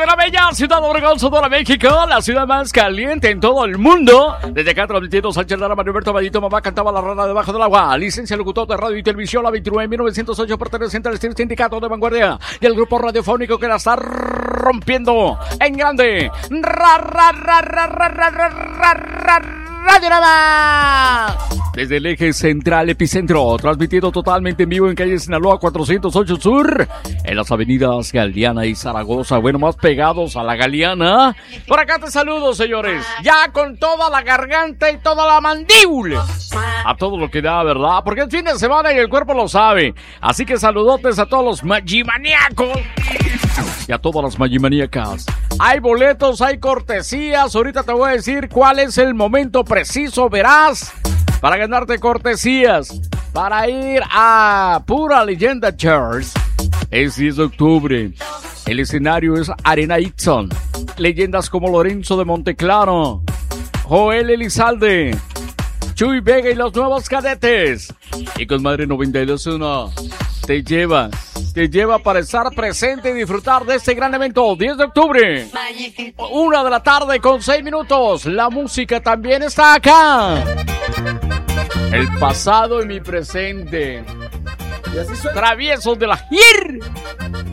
de la bella ciudad de Obregón, Sonora, México, la ciudad más caliente en todo el mundo. Desde acá transmitiendo Sánchez Lara, Mario Alberto Vadito, mamá cantaba la rana debajo del agua. Licencia locutor de radio y televisión, la 29.908, perteneciente al sindicato de vanguardia y el grupo radiofónico que la está rompiendo en grande. Radio Nava. Desde el eje central epicentro, transmitiendo totalmente en vivo en calle Sinaloa 408 Sur, en las avenidas Galeana y Zaragoza, bueno, más pegados a la Galeana. Por acá te saludo, señores, ya con toda la garganta y toda la mandíbula, a todo lo que da, ¿verdad? Porque es fin de semana y el cuerpo lo sabe. Así que saludotes a todos los magimaníacos y a todas las magimaníacas. Hay boletos, hay cortesías. Ahorita te voy a decir cuál es el momento preciso, verás, para ganarte cortesías, para ir a Pura Leyenda Church. Es 10 de octubre. El escenario es Arena Ixon. Leyendas como Lorenzo de Monteclaro, Joel Elizalde, Chuy Vega y los Nuevos Cadetes. Y con Madre 92.1 te lleva para estar presente y disfrutar de este gran evento. 10 de octubre, 1 de la tarde con 6 minutos. La música también está acá. El pasado y mi presente. Y así suena. Traviesos de la GIR.